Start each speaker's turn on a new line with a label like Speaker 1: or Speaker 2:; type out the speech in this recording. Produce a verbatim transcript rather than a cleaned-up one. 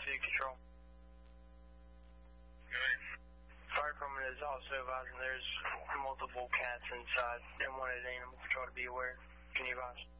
Speaker 1: City Control.
Speaker 2: Okay.
Speaker 1: Fire department is also advising there's multiple cats inside and wanted animal control to be aware. Can you advise?